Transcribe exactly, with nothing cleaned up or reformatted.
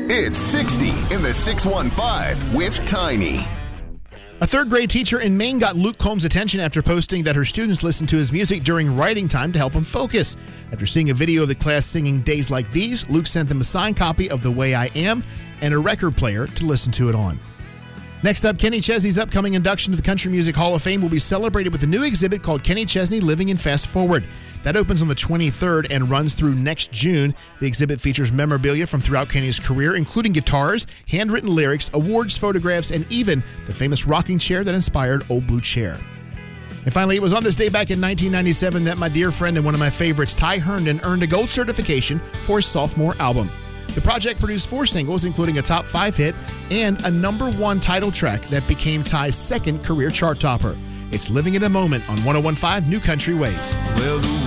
It's sixty in the six one five with Tiny. A third grade teacher in Maine got Luke Combs' attention after posting that her students listened to his music during writing time to help him focus. After seeing a video of the class singing Days Like These, Luke sent them a signed copy of The Way I Am and a record player to listen to it on. Next up, Kenny Chesney's upcoming induction to the Country Music Hall of Fame will be celebrated with a new exhibit called Kenny Chesney Living in Fast Forward. That opens on the twenty-third and runs through next June. The exhibit features memorabilia from throughout Kenny's career, including guitars, handwritten lyrics, awards, photographs, and even the famous rocking chair that inspired Old Blue Chair. And finally, it was on this day back in nineteen ninety-seven that my dear friend and one of my favorites, Ty Herndon, earned a gold certification for his sophomore album. The project produced four singles, including a top five hit and a number one title track that became Ty's second career chart topper. It's Living in a Moment on one oh one point five New Country Ways. Well,